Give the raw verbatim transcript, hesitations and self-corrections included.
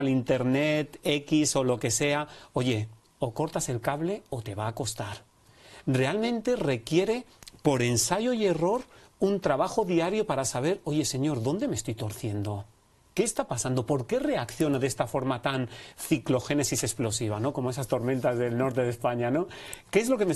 al internet, X o lo que sea, oye, o cortas el cable o te va a costar. Realmente requiere, por ensayo y error, un trabajo diario para saber, oye señor, ¿dónde me estoy torciendo? ¿Qué está pasando? ¿Por qué reacciono de esta forma tan ciclogénesis explosiva, ¿no? Como esas tormentas del norte de España, ¿no? ¿Qué es lo que me